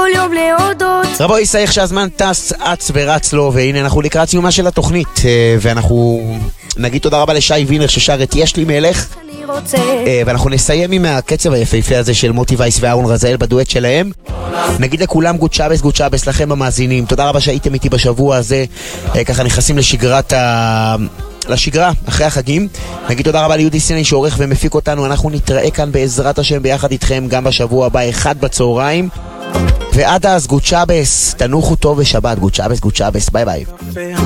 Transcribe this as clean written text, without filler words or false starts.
כל יום להודות. רבו ישראל, שהזמן טס, אץ ורץ לו, והנה אנחנו לקראת סיומה של התוכנית, ואנחנו נגיד תודה רבה לשי וינר ששר את יש לי מלך, ואנחנו נסיים עם הקצב היפהפה הזה של מוטי וייס ואהרון רזאל בדואט שלהם. נגיד לכולם גוד שבס לכם המאזינים, תודה רבה שהייתם איתי בשבוע הזה, ככה נכנסים לשגרה אחרי החגים. נגיד תודה רבה ליהודי סיני שעורך ומפיק אותנו. אנחנו נתראה כאן בעזרת השם ביחד איתכם גם בשבוע הבא 1 בצהריים, ועד אז גוד שבס, תנוחו טוב ושבת. גוד שבס, ביי ביי.